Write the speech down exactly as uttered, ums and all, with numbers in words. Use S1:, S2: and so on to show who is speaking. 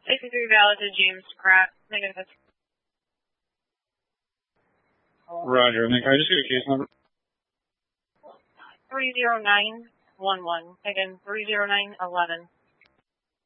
S1: sixty-three valid to James Pratt. Negative.
S2: Roger. And then can I just get a case number?
S1: three zero nine one one. Again, three zero nine eleven.